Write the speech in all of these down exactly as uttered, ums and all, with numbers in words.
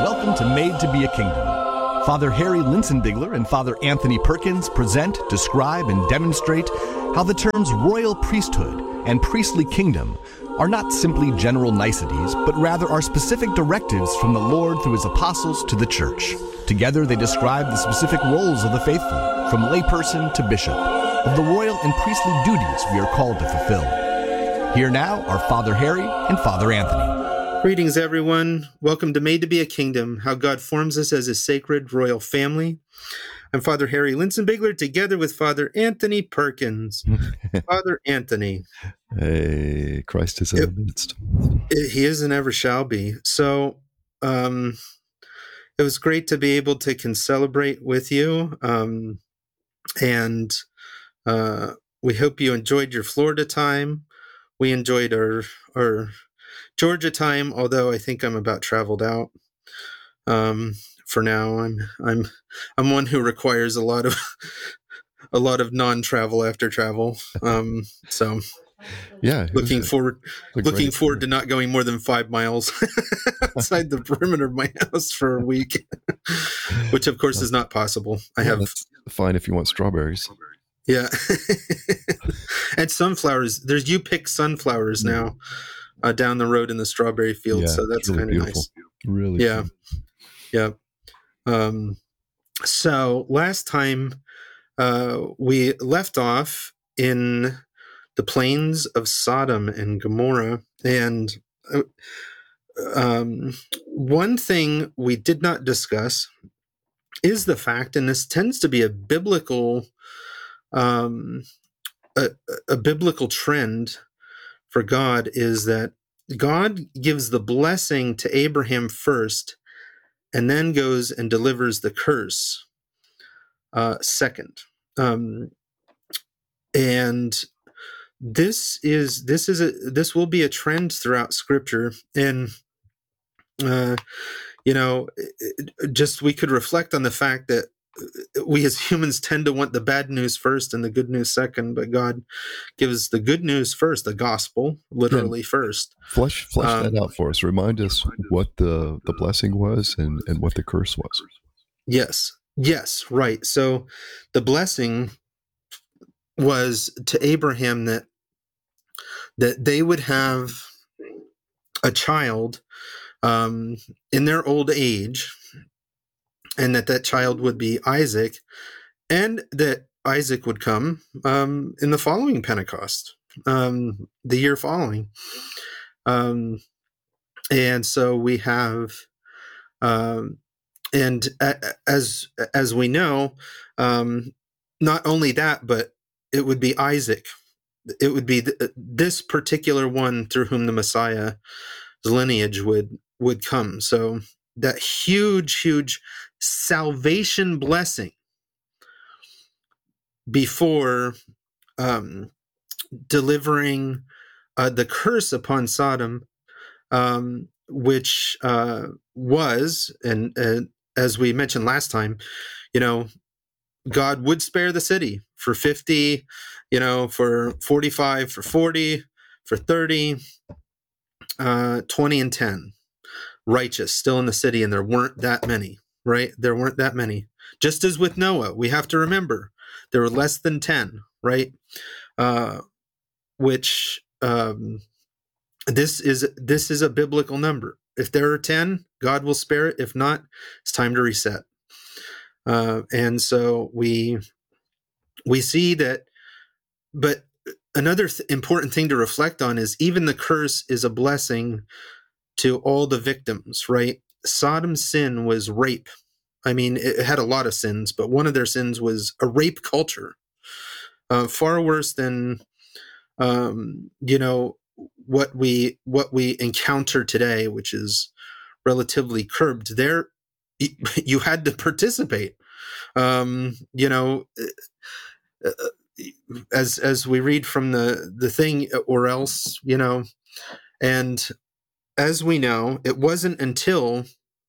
welcome to Made to Be a Kingdom. Father Harry Linsenbigler and Father Anthony Perkins present, describe, and demonstrate how the terms royal priesthood and priestly kingdom are not simply general niceties, but rather are specific directives from the Lord through his apostles to the church. Together they describe the specific roles of the faithful, from layperson to bishop, of the royal and priestly duties we are called to fulfill. Here now are Father Harry and Father Anthony. Greetings, everyone. Welcome to Made to Be a Kingdom, how God forms us as a sacred royal family. I'm Father Harry Linsenbigler, together with Father Anthony Perkins. Father Anthony. Hey, Christ is in it, the midst. It, he is and ever shall be. So um, it was great to be able to can celebrate with you. Um, and uh, we hope you enjoyed your Florida time. We enjoyed our our Georgia time, although I think I'm about traveled out. Um, for now, I'm I'm I'm one who requires a lot of a lot of non-travel after travel. Um, so yeah, looking a, forward looking great, forward to not going more than five miles outside the perimeter of my house for a week, which of course is not possible. I yeah, have that's fine if you want strawberries. Yeah, and sunflowers. There's you pick sunflowers mm. now. Uh, down the road in the strawberry field, yeah, so that's really kind of nice. Really, yeah, cute. yeah. Um, so last time uh, we left off in the plains of Sodom and Gomorrah, and uh, um, one thing we did not discuss is the fact, and this tends to be a biblical, um, a, a biblical trend for God, is that God gives the blessing to Abraham first, and then goes and delivers the curse uh, second. Um, and this is this is a this will be a trend throughout Scripture, and uh, you know, just we could reflect on the fact that we as humans tend to want the bad news first and the good news second, but God gives the good news first, the gospel, literally yeah. first. Flesh, flesh um, that out for us. Remind us what the, the blessing was and, and what the curse was. Yes, yes, right. So the blessing was to Abraham that that they would have a child um, in their old age, and that that child would be Isaac, and that Isaac would come um, in the following Pentecost, um, the year following. Um, and so we have, um, and a, as as we know, um, not only that, but it would be Isaac. It would be th- this particular one through whom the Messiah's lineage would would come. So that huge, huge salvation blessing before um, delivering uh, the curse upon Sodom, um, which uh, was, and uh, as we mentioned last time, you know, God would spare the city for fifty, you know, for forty-five, for forty, for thirty, uh, twenty, and ten. Righteous still in the city, and there weren't that many, right? There weren't that many. Just as with Noah, we have to remember there were less than ten, right? Uh, which um, this is this is a biblical number. If there are ten, God will spare it. If not, it's time to reset. Uh, and so we we see that. But another th- important thing to reflect on is even the curse is a blessing to all the victims, right? Sodom's sin was rape. I mean, it had a lot of sins, but one of their sins was a rape culture, uh, far worse than, um, you know, what we what we encounter today, which is relatively curbed. There, you had to participate. Um, you know, as as we read from the the thing, or else, you know, and as we know, it wasn't until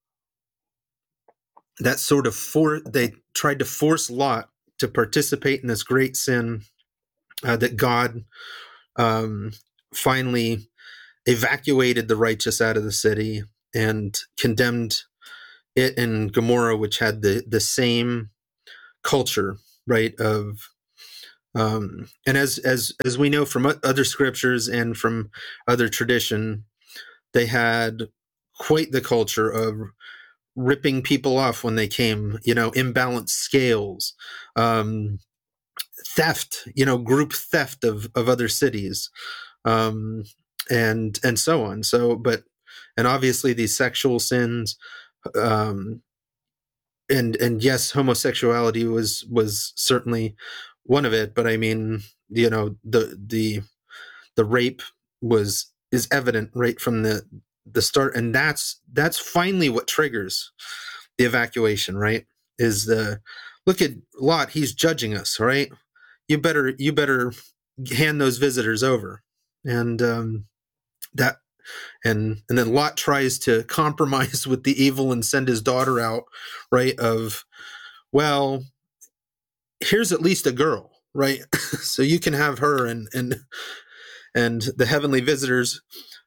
that sort of for they tried to force Lot to participate in this great sin uh, that God um, finally evacuated the righteous out of the city and condemned it and Gomorrah, which had the the same culture, right? Of um, and as as as we know from other scriptures and from other tradition, they had quite the culture of ripping people off when they came, you know, imbalanced scales, um, theft, you know, group theft of, of other cities, um, and, and so on. So, but, and obviously these sexual sins, um, and, and yes, homosexuality was, was certainly one of it, but I mean, you know, the, the, the rape was, is evident right from the, the start. And that's, that's finally what triggers the evacuation, right? Is the, look at Lot, he's judging us, right? You better, you better hand those visitors over. And, um, that, and, and then Lot tries to compromise with the evil and send his daughter out, right? Of, well, here's at least a girl, right? So you can have her, and, and, and the heavenly visitors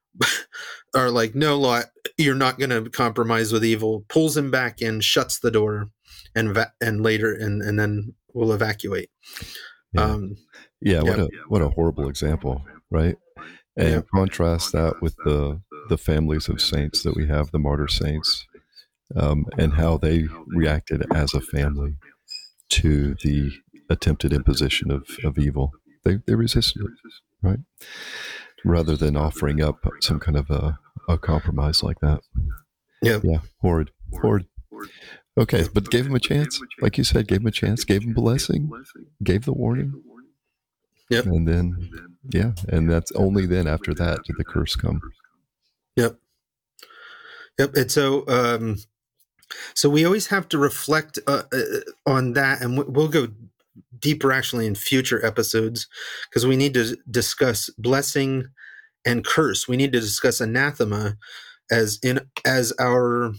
are like, no, Lot, you're not going to compromise with evil, pulls him back in, shuts the door, and va- and later, and, and then we'll evacuate. Yeah. Um, yeah, what yeah. a what a horrible example, right? And Yeah. contrast that with the the families of saints that we have, the martyr saints, um, and how they reacted as a family to the attempted imposition of, of evil. They they resisted it, right? Rather than offering up some kind of a, a compromise like that. Yeah. Yeah, horrid, horrid. Okay, but gave him a chance. Like you said, gave him a chance, gave him blessing, gave the warning. Yep. And then, yeah, and that's only then after that did the curse come. Yep. Yep. And so, um, so we always have to reflect uh, uh, on that, and we'll go deeper actually in future episodes, because we need to discuss blessing and curse. We need to discuss anathema as in as our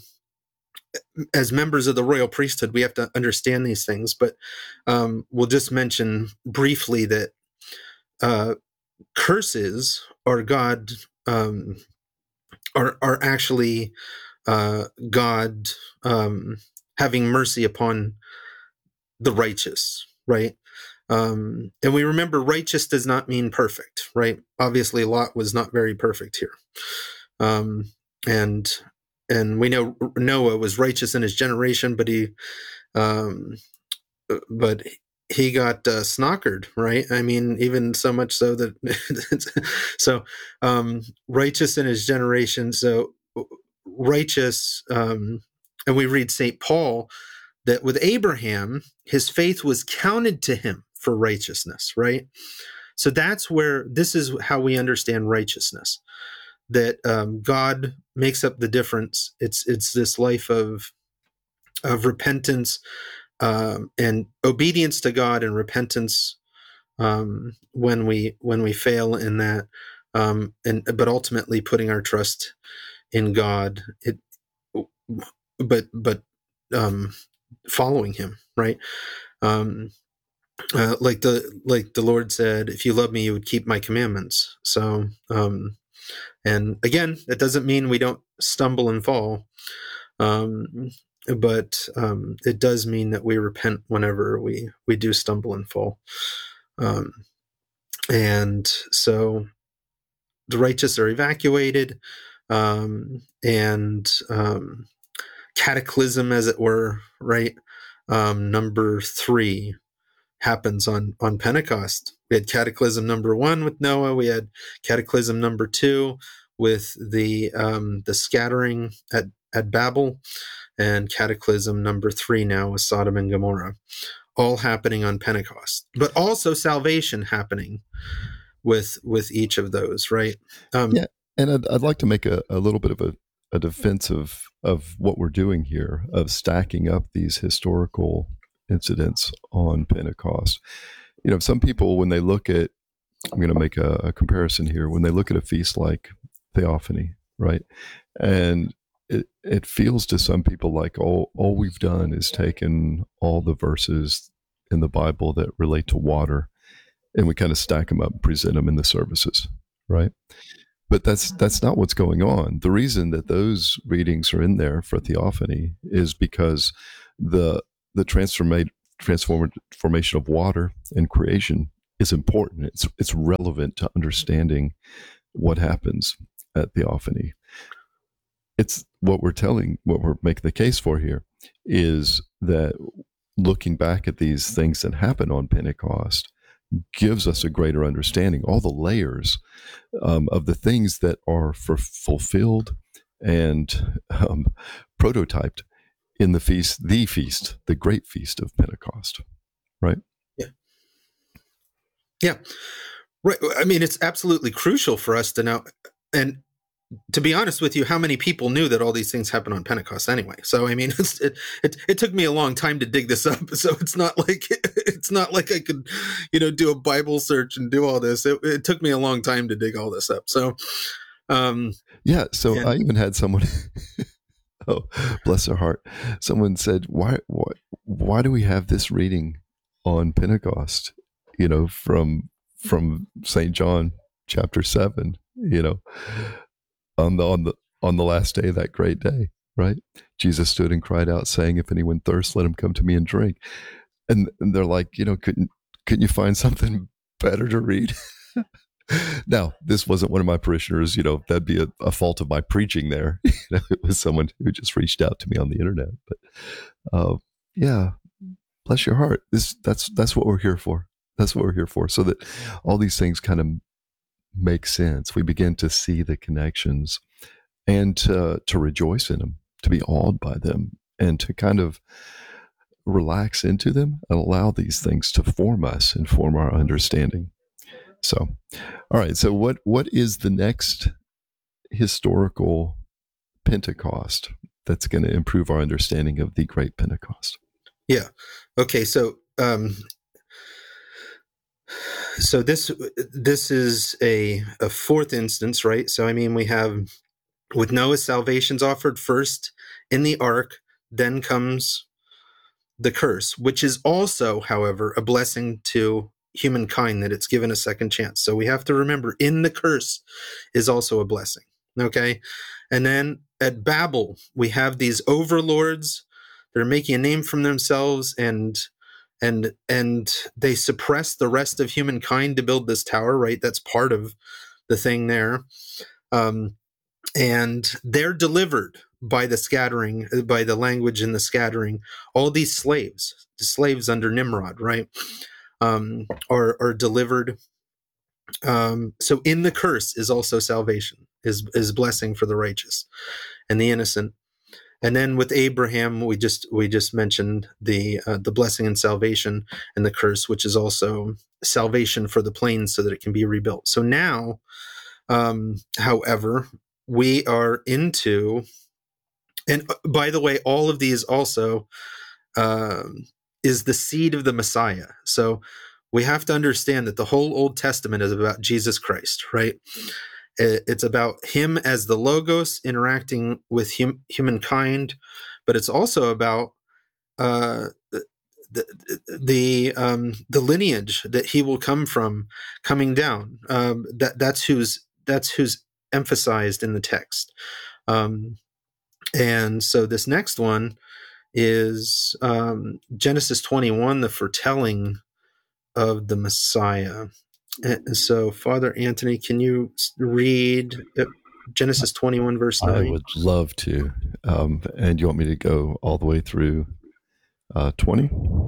as members of the royal priesthood. We have to understand these things, but um, we'll just mention briefly that uh, curses are God um, are are actually uh, God um, having mercy upon the righteous, right? Um, and we remember righteous does not mean perfect, right? Obviously, Lot was not very perfect here. Um, and and we know Noah was righteous in his generation, but he um, but he got uh, snockered, right? I mean, even so much so that so um, righteous in his generation. So righteous, um, and we read Saint Paul that with Abraham, his faith was counted to him for righteousness, right? So that's where, this is how we understand righteousness, that um, God makes up the difference. It's it's this life of of repentance um, and obedience to God, and repentance um, when we when we fail in that, um, and but ultimately putting our trust in God. It, but but um, following Him, right? Um, Uh, like the like the Lord said, if you love me, you would keep my commandments. So, um, and again, that doesn't mean we don't stumble and fall, um, but um, it does mean that we repent whenever we we do stumble and fall. Um, and so, the righteous are evacuated, um, and um, cataclysm, as it were, right? Um, number three happens on on Pentecost. We had cataclysm number one with Noah. We had cataclysm number two with the um, the scattering at at Babel, and cataclysm number three now with Sodom and Gomorrah, all happening on Pentecost. But also salvation happening with with each of those, right? Um, yeah, and I'd, I'd like to make a, a little bit of a, a defense of of what we're doing here, of stacking up these historical incidents on Pentecost. You know, some people, when they look at, I'm going to make a, a comparison here, when they look at a feast like Theophany, right? And it, it feels to some people like all, all we've done is taken all the verses in the Bible that relate to water, and we kind of stack them up and present them in the services, right? but that's that's not what's going on. The reason that those readings are in there for theophany is because the the transformate transform, transformation of water and creation is important. It's it's relevant to understanding what happens at theophany. It's what we're telling, what we're making the case for here is that looking back at these things that happen on Pentecost gives us a greater understanding, all the layers um, of the things that are for fulfilled and um, prototyped in the feast, the feast, the great feast of Pentecost, right? Yeah. Yeah. Right. I mean, it's absolutely crucial for us to know. And to be honest with you, how many people knew that all these things happen on Pentecost anyway? So, I mean, it's, it, it it took me a long time to dig this up. So it's not like it's not like I could, you know, do a Bible search and do all this. It, it took me a long time to dig all this up. So, um, yeah. So and, I even had someone. Oh, bless their heart. Someone said, "Why, why, why do we have this reading on Pentecost? You know, from from Saint John chapter seven. You know." On the on the on the last day, that great day, right? Jesus stood and cried out, saying, "If anyone thirsts, let him come to me and drink." And, and they're like, you know, couldn't couldn't you find something better to read? Now, this wasn't one of my parishioners. You know, that'd be a, a fault of my preaching there. You know, it was someone who just reached out to me on the internet. But uh, yeah, bless your heart. This that's that's what we're here for. That's what we're here for. So that all these things kind of make sense. We begin to see the connections and to, to rejoice in them, to be awed by them, and to kind of relax into them and allow these things to form us and form our understanding. So, all right. So what, what is the next historical Pentecost that's going to improve our understanding of the Great Pentecost? Yeah. Okay. So, um, So this this is a, a fourth instance, right? So I mean, we have with Noah, salvation's offered first in the ark, then comes the curse, which is also, however, a blessing to humankind that it's given a second chance. So we have to remember, in the curse is also a blessing. Okay, and then at Babel we have these overlords that are making a name for themselves and. And and they suppress the rest of humankind to build this tower, right? That's part of the thing there. Um, and they're delivered by the scattering, by the language in the scattering. All these slaves, the slaves under Nimrod, right, um, are, are delivered. Um, so in the curse is also salvation, is, is blessing for the righteous and the innocent. And then with Abraham, we just we just mentioned the uh, the blessing and salvation, and the curse, which is also salvation for the plains, so that it can be rebuilt. So now, um, however, we are into, and by the way, all of these also um, is the seed of the Messiah. So we have to understand that the whole Old Testament is about Jesus Christ, right? It's about him as the Logos interacting with hum, humankind, but it's also about uh, the the um, the lineage that he will come from, coming down. Um, that that's who's that's who's emphasized in the text. Um, and so this next one is um, Genesis twenty-one, the foretelling of the Messiah. And so, Father Anthony, can you read Genesis twenty-one, verse nine? I would love to. Um, and you want me to go all the way through uh, twenty?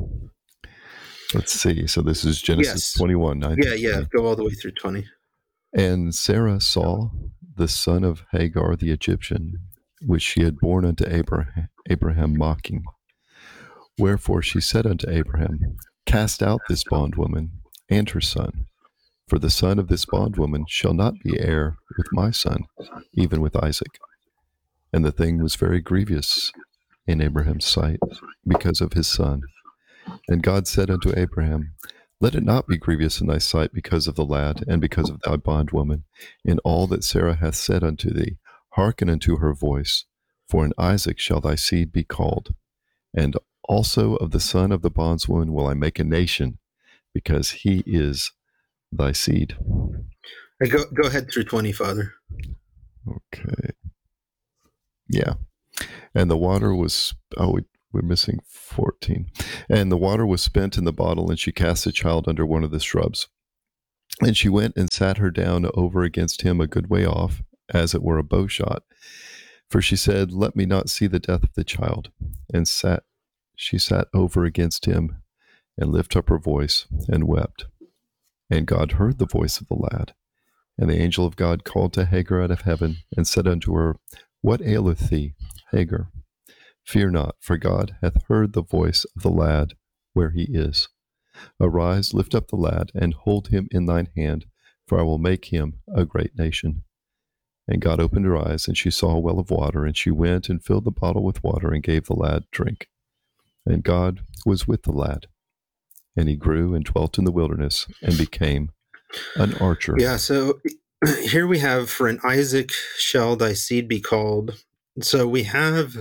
Let's see. So this is Genesis yes. twenty-one, nine. Yeah, yeah. twenty. Go all the way through twenty. And Sarah saw the son of Hagar the Egyptian, which she had borne unto Abraham, Abraham mocking. Wherefore she said unto Abraham, Cast out this bondwoman and her son, for the son of this bondwoman shall not be heir with my son, even with Isaac. And the thing was very grievous in Abraham's sight because of his son. And God said unto Abraham, Let it not be grievous in thy sight because of the lad, and because of thy bondwoman. In all that Sarah hath said unto thee, hearken unto her voice, for in Isaac shall thy seed be called. And also of the son of the bondwoman will I make a nation, because he is thy seed. Go go ahead through twenty, Father. Okay. Yeah. And the water was, oh, we, we're missing fourteen. And the water was spent in the bottle, and she cast the child under one of the shrubs. And she went and sat her down over against him a good way off, as it were a bow shot. For she said, let me not see the death of the child. And sat, she sat over against him, and lifted up her voice, and wept. And God heard the voice of the lad. And the angel of God called to Hagar out of heaven, and said unto her, what aileth thee, Hagar? Fear not, for God hath heard the voice of the lad where he is. Arise, lift up the lad, and hold him in thine hand, for I will make him a great nation. And God opened her eyes, and she saw a well of water, and she went and filled the bottle with water, and gave the lad drink. And God was with the lad, and he grew and dwelt in the wilderness, and became an archer. Yeah, so here we have, for an Isaac shall thy seed be called. So we have,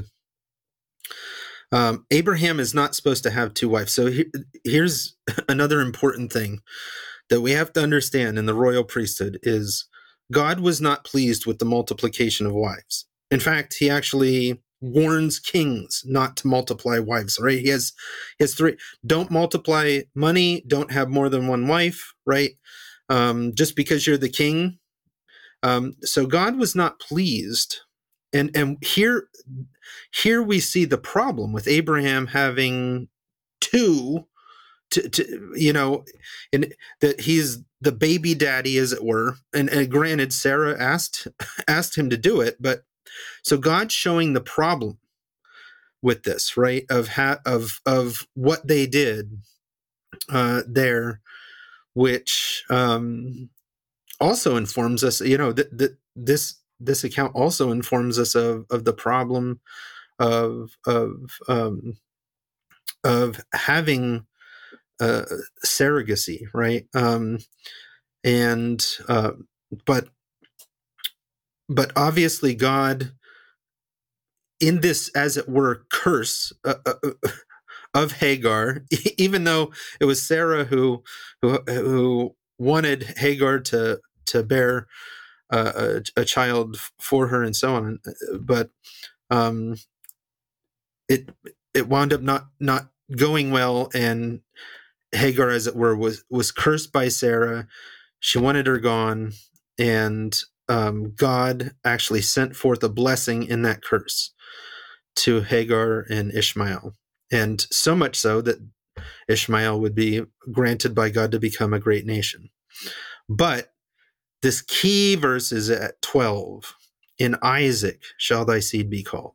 um, Abraham is not supposed to have two wives. So he, here's another important thing that we have to understand in the royal priesthood is God was not pleased with the multiplication of wives. In fact, he actually warns kings not to multiply wives, right? He has, he has three, don't multiply money, don't have more than one wife, right? Um, just because you're the king. Um, so God was not pleased. And, and here, here we see the problem with Abraham having two, to, to you know, and that he's the baby daddy, as it were. And, and granted, Sarah asked, asked him to do it, but so God's showing the problem with this, right? Of ha- of of what they did uh, there, which um, also informs us. You know, that th- this this account also informs us of of the problem of of um, of having uh, surrogacy, right? Um, and uh, but but obviously God, in this, as it were, curse uh, uh, of Hagar, even though it was Sarah who who, who wanted Hagar to to bear uh, a, a child for her and so on, but um, it it wound up not not going well, and Hagar, as it were, was was cursed by Sarah. She wanted her gone, and um, God actually sent forth a blessing in that curse to Hagar and Ishmael, and so much so that Ishmael would be granted by God to become a great nation. But this key verse is at twelve. In Isaac shall thy seed be called.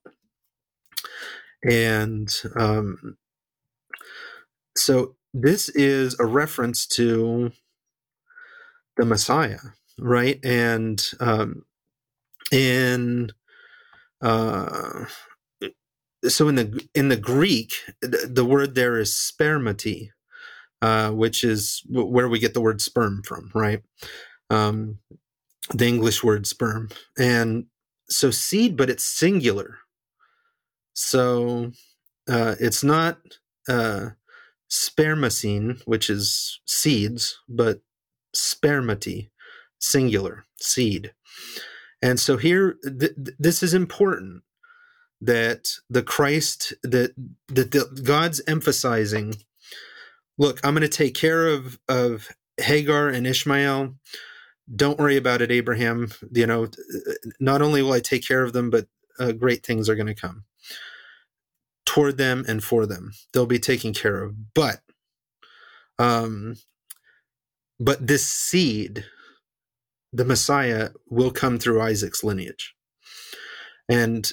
And um, so this is a reference to the Messiah, right? And um, in uh, so in the in the Greek, the, the word there is spermati, uh, which is w- where we get the word sperm from, right? Um, the English word sperm, and so seed, but it's singular. So uh, it's not uh, spermacine, which is seeds, but spermati, singular, seed. And so here, th- th- this is important, that the Christ, that, that the, God's emphasizing, look, I'm going to take care of, of Hagar and Ishmael. Don't worry about it, Abraham. You know, not only will I take care of them, but uh, great things are going to come toward them and for them. They'll be taken care of. But, um, but this seed, the Messiah, will come through Isaac's lineage. And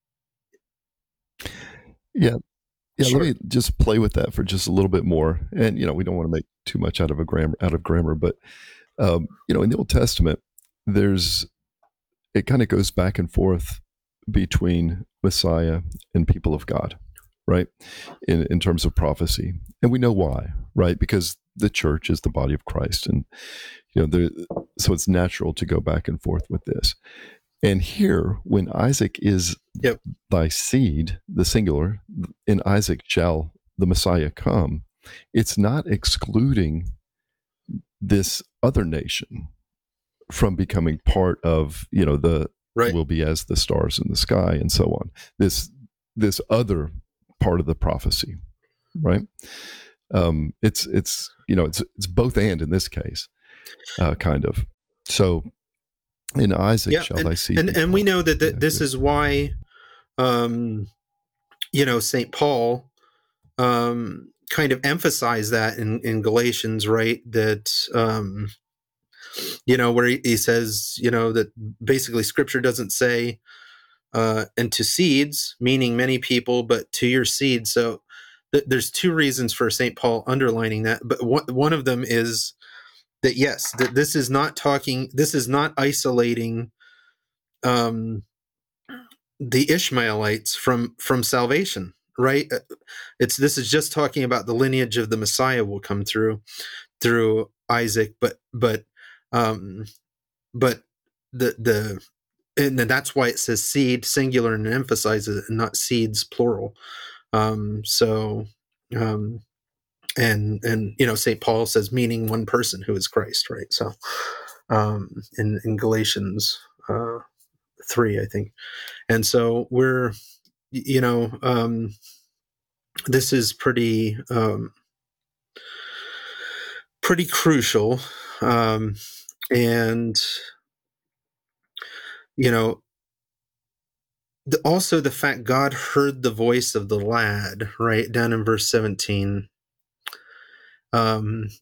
yeah, yeah. Sure. Let me just play with that for just a little bit more. And you know, we don't want to make too much out of a grammar, out of grammar, but um, you know, in the Old Testament, there's it kind of goes back and forth between Messiah and people of God, right? In in terms of prophecy, and we know why, right? Because the church is the body of Christ, and you know, the, so it's natural to go back and forth with this. And here, when Isaac is Yep. thy seed, the singular, in Isaac shall the Messiah come, it's not excluding this other nation, from becoming part of, you know, the Right. will be as the stars in the sky and so on. This this other part of the prophecy, right? Um, it's it's you know it's it's both and in this case, uh, kind of. So in Isaac Yeah, shall and thy seed and, be and we called. know that th- Yeah, this good. is why, um, you know, Saint Paul um, kind of emphasized that in, in Galatians, right? That, um, you know, where he, he says, you know, that basically Scripture doesn't say, uh, and to seeds, meaning many people, but to your seed. So th- there's two reasons for Saint Paul underlining that, but one, one of them is that yes, that this is not talking, this is not isolating um, the Ishmaelites from from salvation, right? Uh, It's this is just talking about the lineage of the Messiah will come through through Isaac, but but um, but the the and then that's why it says seed singular and emphasizes it, and not seeds plural. Um, so um, and and you know Saint Paul says meaning one person who is Christ, right? So um, in in Galatians uh, three, I think, and so we're you know um, this is pretty um, pretty crucial, um, and you know the, also the fact God heard the voice of the lad, right down in verse seventeen. Um,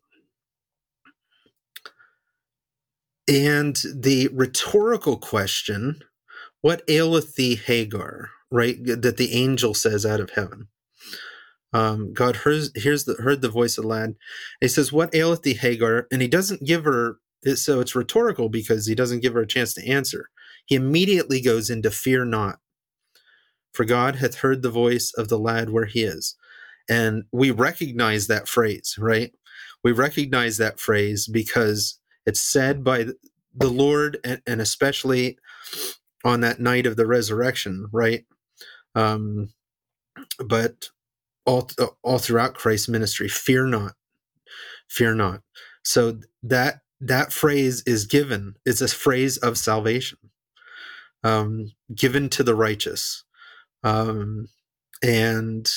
and the rhetorical question, what aileth thee, Hagar, right, that the angel says out of heaven. Um, God hears, hears the, heard the voice of the lad. And he says, what aileth thee, Hagar? And he doesn't give her, so it's rhetorical because he doesn't give her a chance to answer. He immediately goes into fear not, for God hath heard the voice of the lad where he is. And we recognize that phrase, right? We recognize that phrase because it's said by the Lord, and, and especially on that night of the resurrection, right? Um, but all all throughout Christ's ministry, fear not, fear not. So that that phrase is given. It's a phrase of salvation, um, given to the righteous, um, and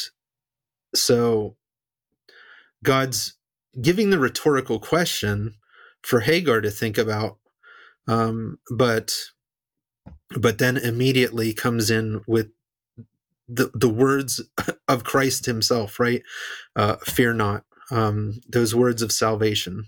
so God's giving the rhetorical question for Hagar to think about, um, but but then immediately comes in with the the words of Christ Himself, right? Uh, fear not. Um, those words of salvation,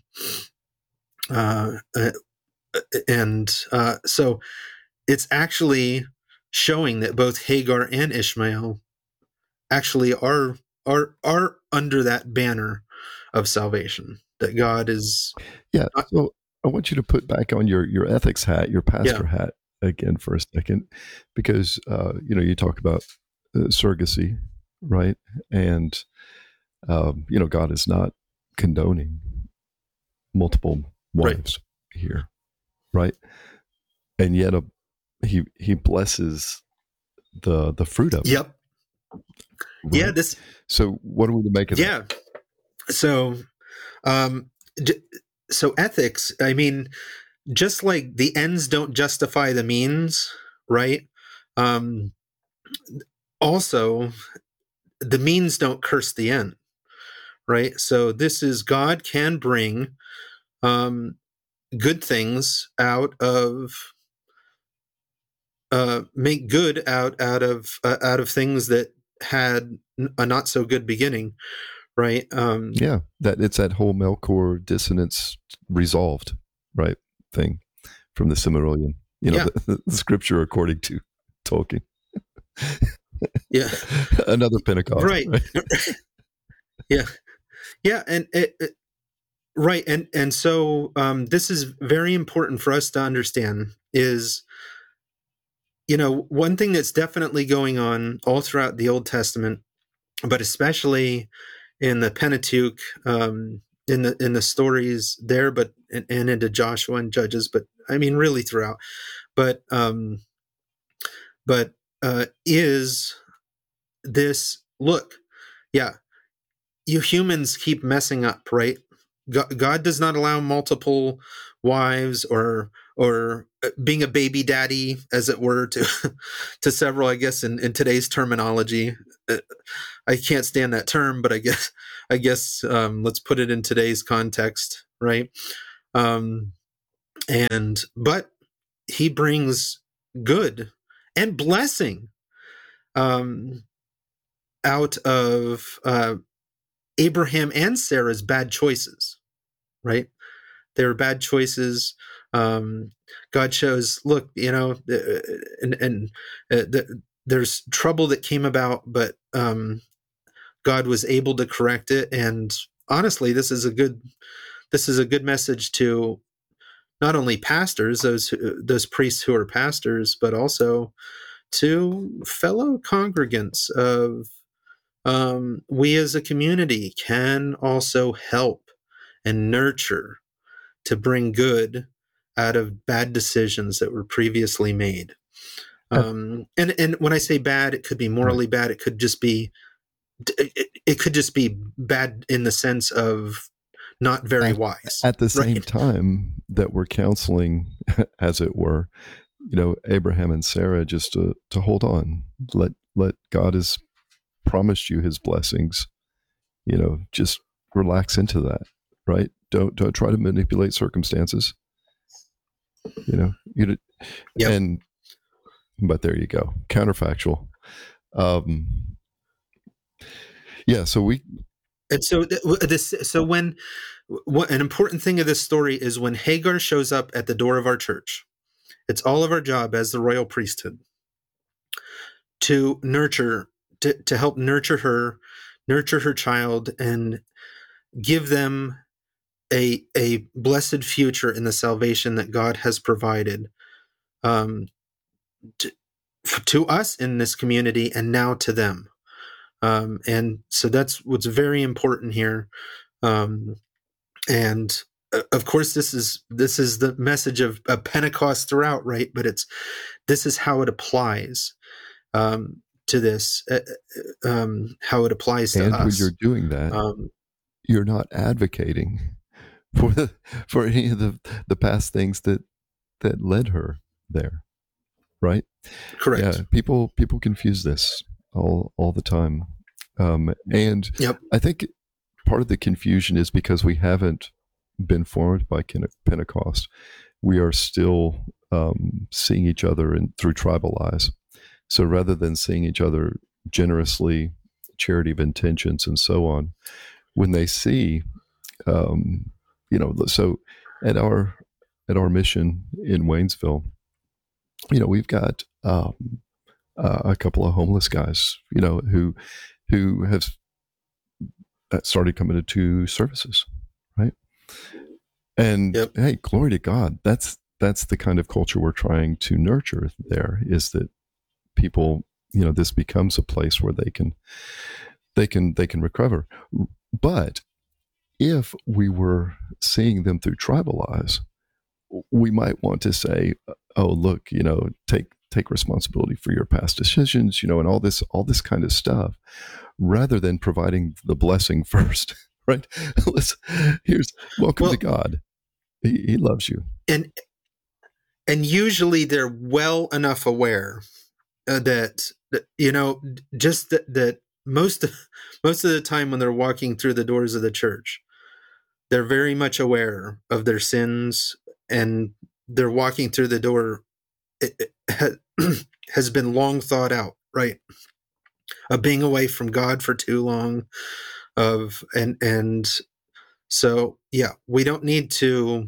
uh, uh, and uh, so it's actually showing that both Hagar and Ishmael actually are are are under that banner of salvation, that God is. Yeah. Not, So I want you to put back on your your ethics hat, your pastor yeah. hat again for a second, because uh, you know you talk about uh, surrogacy, right? And um, you know God is not condoning multiple wives right. here, right? And yet, a, he he blesses the the fruit of yep. it. Right? Yeah. This. So what are we to make of yeah. that? Yeah. So, um, so ethics. I mean, just like the ends don't justify the means, right? Um, also, the means don't curse the end, right? So this is God can bring um, good things out of, uh, make good out out of uh, out of things that had a not so good beginning, right? Um, yeah, that it's that whole Melchior dissonance resolved, right? Thing from the Silmarillion, you know, yeah. the, the scripture according to Tolkien. Yeah, another Pentecost, right? right? yeah, yeah, and it, it, right, and and so um, this is very important for us to understand. Is you know one thing that's definitely going on all throughout the Old Testament, but especially in the Pentateuch, um, in the in the stories there, but and, and into Joshua and Judges, but I mean really throughout, but um, but uh, is this look? Yeah, you humans keep messing up, right? God, God does not allow multiple wives or or being a baby daddy, as it were, to to several, I guess, in, in today's terminology. I can't stand that term, but I guess I guess um, let's put it in today's context, right? Um, and but he brings good and blessing um, out of uh, Abraham and Sarah's bad choices, right? They were bad choices. Um, God shows, look, you know, and, and uh, the, there's trouble that came about, but um, God was able to correct it. And honestly, this is a good, this is a good message to not only pastors, those those priests who are pastors, but also to fellow congregants of um, we as a community can also help and nurture to bring good out of bad decisions that were previously made. Um, and and when I say bad, it could be morally bad. It could just be it, it could just be bad in the sense of not very at, wise. At the same right? time that we're counseling, as it were, you know, Abraham and Sarah, just to to hold on, let let God has promised you His blessings. You know, just relax into that, right? Don't don't try to manipulate circumstances. You know, you Yep. and but there you go, counterfactual. Um, yeah, so we. And so this, so when what, an important thing of this story is when Hagar shows up at the door of our church, it's all of our job as the royal priesthood to nurture, to, to help nurture her, nurture her child, and give them a a blessed future in the salvation that God has provided um, to, to us in this community, and now to them. Um, and so that's what's very important here. Um, and uh, of course, this is this is the message of, of Pentecost throughout, right? But it's this is how it applies um, to this, uh, um, how it applies to and us. And when you're doing that, um, you're not advocating for the, for any of the, the past things that that led her there, right? Correct. Yeah, people people confuse this all all the time, um, and yep. I think part of the confusion is because we haven't been formed by Pentecost. We are still um, seeing each other in, through tribal eyes. So rather than seeing each other generously, charity of intentions, and so on, when they see, um, you know, so at our at our mission in Waynesville, you know, we've got um, uh, a couple of homeless guys, you know, who who have started coming to two services, right? And yep. hey, glory to God. That's that's the kind of culture we're trying to nurture there, is that people, you know, this becomes a place where they can they can they can recover. But if we were seeing them through tribal eyes, we might want to say, oh, look, you know, take take responsibility for your past decisions, you know, and all this all this kind of stuff, rather than providing the blessing first, right? Let's, here's welcome well, to God. He, he loves you. And and usually they're well enough aware uh, that, that, you know, just that, that most, most of the time when they're walking through the doors of the church, they're very much aware of their sins, and they're walking through the door. It, it has been long thought out, right? Of being away from God for too long, of and and so yeah, we don't need to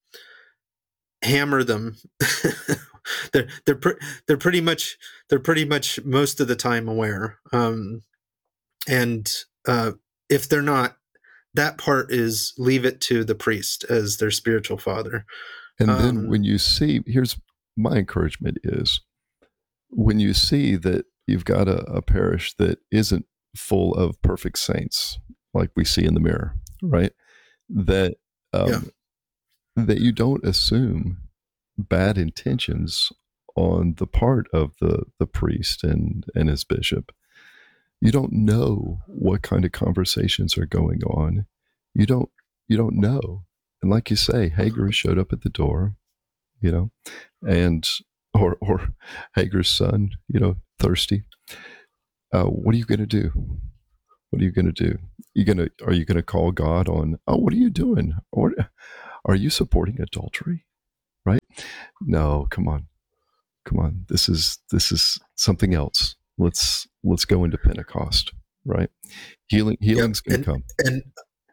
hammer them. they're they're pre- they're pretty much they're pretty much most of the time aware, um, and uh, if they're not, that part is leave it to the priest as their spiritual father. And then um, when you see, here's my encouragement is, when you see that you've got a, a parish that isn't full of perfect saints, like we see in the mirror, right? That um, yeah. that you don't assume bad intentions on the part of the the priest and and his bishop. You don't know what kind of conversations are going on. You don't you don't know. And like you say, Hagar showed up at the door. you know, and or or Hagar's son, you know, thirsty. Uh, what are you going to do? What are you going to do? You going to are you going to call God on? Oh, what are you doing? Or are you supporting adultery? Right? No, come on, come on. This is this is something else. Let's let's go into Pentecost. Right? Healing healing's Yep. going to and, come. And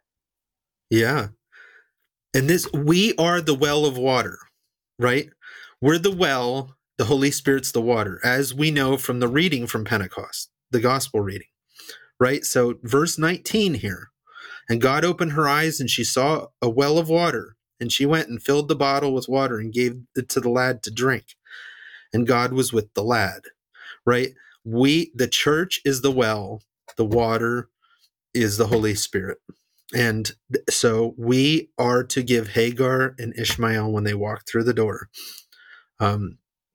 yeah, and this we are the well of water, right? We're the well. The Holy Spirit's the water, as we know from the reading from Pentecost, the gospel reading, right? So verse nineteen here, and God opened her eyes and she saw a well of water, and she went and filled the bottle with water and gave it to the lad to drink. And God was with the lad, right? We, the church is the well, the water is the Holy Spirit. And so we are to give Hagar and Ishmael, when they walk through the door, um,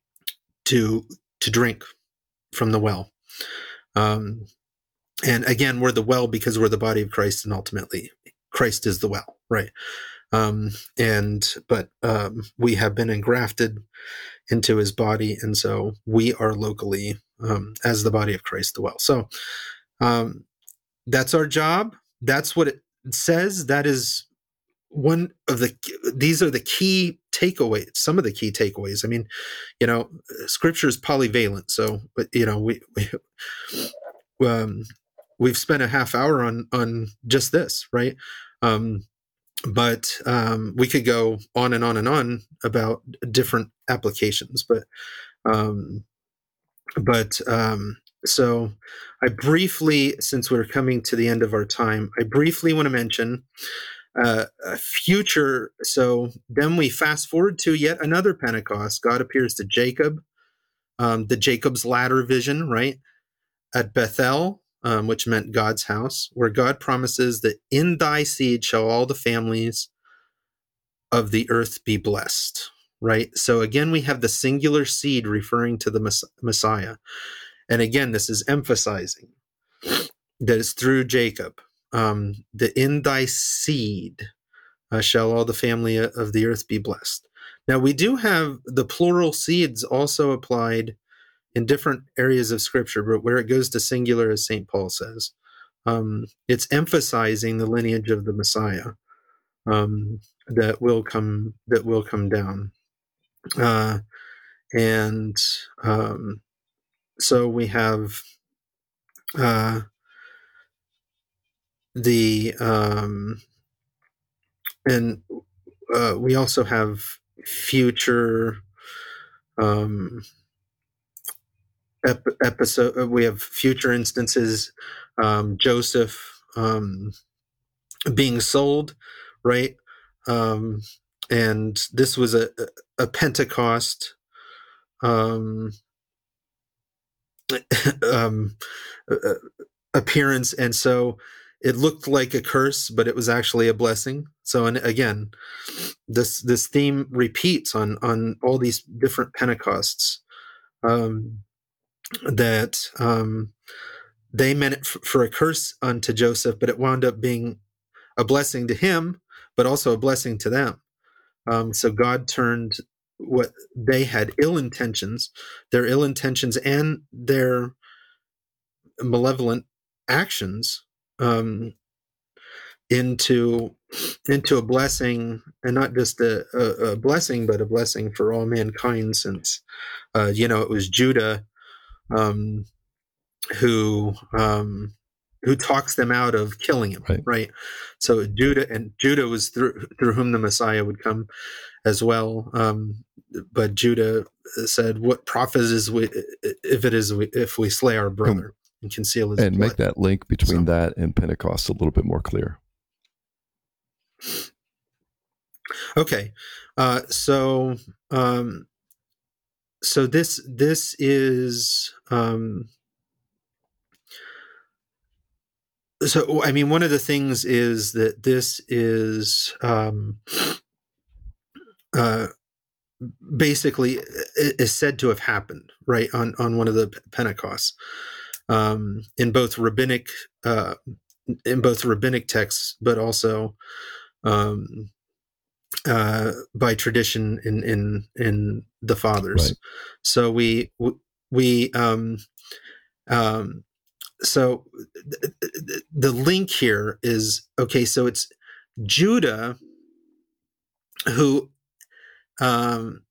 to to drink from the well. Um, and again, we're the well because we're the body of Christ, and ultimately Christ is the well, right? Um, and but um, we have been engrafted into his body, and so we are locally, um, as the body of Christ, the well. So um, that's our job. That's what it says. That is one of the, these are the key takeaways, some of the key takeaways. I mean, you know, scripture is polyvalent. So, but you know, we, we um, we've spent a half hour on, on just this, right? Um, but um, we could go on and on and on about different applications, but, um, but, um, so I briefly, since we're coming to the end of our time, I briefly want to mention Uh, a future. So then we fast forward to yet another Pentecost. God appears to Jacob, um, the Jacob's ladder vision, right? At Bethel, um, which meant God's house, where God promises that in thy seed shall all the families of the earth be blessed, right? So again, we have the singular seed referring to the mess- Messiah. And again, this is emphasizing that it's through Jacob. Um, that in thy seed uh, shall all the family of the earth be blessed. Now, we do have the plural seeds also applied in different areas of Scripture, but where it goes to singular, as Saint Paul says, um, it's emphasizing the lineage of the Messiah um, that will come that will come down, uh, and um, so we have uh, the um, and uh, we also have future um, ep- episode. We have future instances. Um, Joseph um, being sold, right? Um, and this was a, a Pentecost um, um, uh, appearance, and so it looked like a curse, but it was actually a blessing. So, and again, this this theme repeats on on all these different Pentecosts. Um, that um, they meant it f- for a curse unto Joseph, but it wound up being a blessing to him, but also a blessing to them. Um, so God turned what they had ill intentions, their ill intentions and their malevolent actions, um, into into a blessing, and not just a, a, a blessing, but a blessing for all mankind. Since uh, you know, it was Judah um, who um, who talks them out of killing him, Right. right? So Judah, and Judah was through through whom the Messiah would come as well. Um, but Judah said, "What profit is we, if it is we, if we slay our brother and conceal his and blood?" make that link between So, that and Pentecost a little bit more clear. okay, uh, so um, so this this is. Um, So, I mean, one of the things is that this is um, uh, basically is said to have happened, right, on, on one of the Pentecosts, um, in both rabbinic uh, in both rabbinic texts, but also um, uh, by tradition in in in the fathers. Right. So we we um, um, so the, the link here is okay. So it's Judah who um,